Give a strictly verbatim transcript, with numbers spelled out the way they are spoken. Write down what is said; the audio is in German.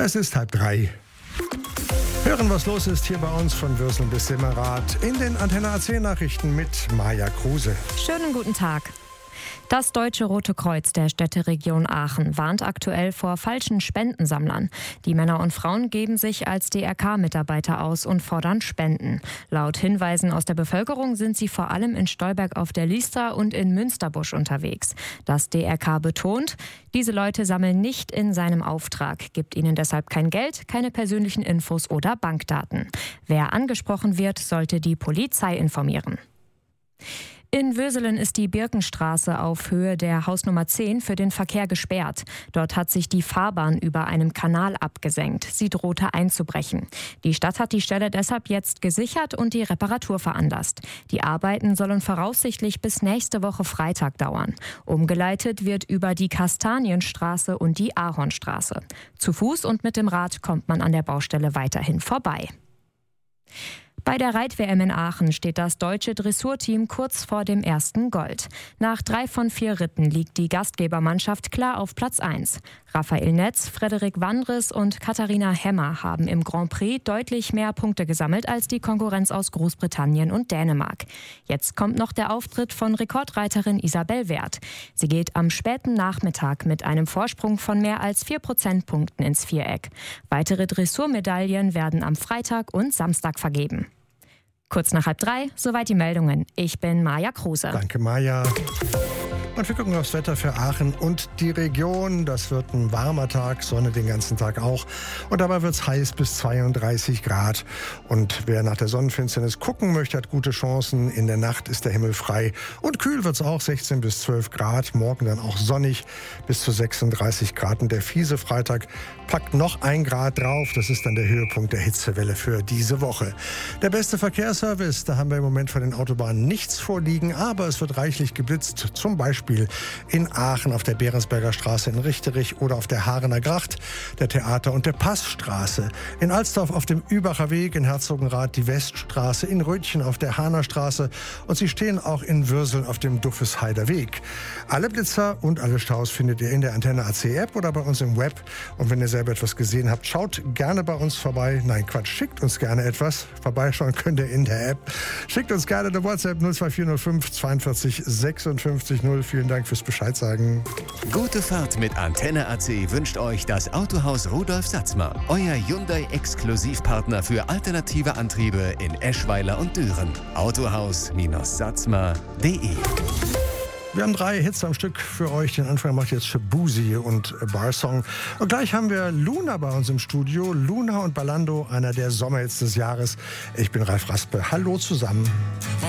Es ist halb drei. Hören, was los ist hier bei uns von Würsel bis Simmerath in den Antenne A C Nachrichten mit Maja Kruse. Schönen guten Tag. Das Deutsche Rote Kreuz der Städteregion Aachen warnt aktuell vor falschen Spendensammlern. Die Männer und Frauen geben sich als D R K-Mitarbeiter aus und fordern Spenden. Laut Hinweisen aus der Bevölkerung sind sie vor allem in Stolberg auf der Lister und in Münsterbusch unterwegs. Das D R K betont, diese Leute sammeln nicht in seinem Auftrag, gibt ihnen deshalb kein Geld, keine persönlichen Infos oder Bankdaten. Wer angesprochen wird, sollte die Polizei informieren. In Würselen ist die Birkenstraße auf Höhe der Hausnummer zehn für den Verkehr gesperrt. Dort hat sich die Fahrbahn über einem Kanal abgesenkt. Sie drohte einzubrechen. Die Stadt hat die Stelle deshalb jetzt gesichert und die Reparatur veranlasst. Die Arbeiten sollen voraussichtlich bis nächste Woche Freitag dauern. Umgeleitet wird über die Kastanienstraße und die Ahornstraße. Zu Fuß und mit dem Rad kommt man an der Baustelle weiterhin vorbei. Bei der Reit-W M in Aachen steht das deutsche Dressurteam kurz vor dem ersten Gold. Nach drei von vier Ritten liegt die Gastgebermannschaft klar auf Platz eins. Raphael Netz, Frederik Wandres und Katharina Hemmer haben im Grand Prix deutlich mehr Punkte gesammelt als die Konkurrenz aus Großbritannien und Dänemark. Jetzt kommt noch der Auftritt von Rekordreiterin Isabel Werth. Sie geht am späten Nachmittag mit einem Vorsprung von mehr als vier Prozentpunkten ins Viereck. Weitere Dressurmedaillen werden am Freitag und Samstag vergeben. Kurz nach halb drei, soweit die Meldungen. Ich bin Maja Kruse. Danke, Maja. Und wir gucken aufs Wetter für Aachen und die Region. Das wird ein warmer Tag, Sonne den ganzen Tag auch. Und dabei wird es heiß bis zweiunddreißig Grad. Und wer nach der Sonnenfinsternis gucken möchte, hat gute Chancen. In der Nacht ist der Himmel frei. Und kühl wird es auch, sechzehn bis zwölf Grad. Morgen dann auch sonnig bis zu sechsunddreißig Grad. Und der fiese Freitag packt noch ein Grad drauf. Das ist dann der Höhepunkt der Hitzewelle für diese Woche. Der beste Verkehrsservice, da haben wir im Moment von den Autobahnen nichts vorliegen. Aber es wird reichlich geblitzt, zum Beispiel in Aachen auf der Behrensberger Straße in Richterich oder auf der Haarener Gracht, der Theater- und der Passstraße. In Alsdorf auf dem Übacher Weg, in Herzogenrath die Weststraße, in Rötchen auf der Hahner Straße und sie stehen auch in Würsel auf dem Duffesheider Weg. Alle Blitzer und alle Staus findet ihr in der Antenne A C App oder bei uns im Web. Und wenn ihr selber etwas gesehen habt, schaut gerne bei uns vorbei. Nein, Quatsch, schickt uns gerne etwas. Vorbeischauen könnt ihr in der App. Schickt uns gerne eine WhatsApp null zwei vier null fünf zweiundvierzig sechsundfünfzig null. Vielen Dank fürs Bescheid sagen. Gute Fahrt mit Antenne A C wünscht euch das Autohaus Rudolf Satzmer. Euer Hyundai-Exklusivpartner für alternative Antriebe in Eschweiler und Düren. Autohaus Satzmer punkt de. Wir haben drei Hits am Stück für euch. Den Anfang macht jetzt Shabuzi und Barsong. Und gleich haben wir Luna bei uns im Studio. Luna und Ballando, einer der Sommerhits des Jahres. Ich bin Ralf Raspe. Hallo zusammen.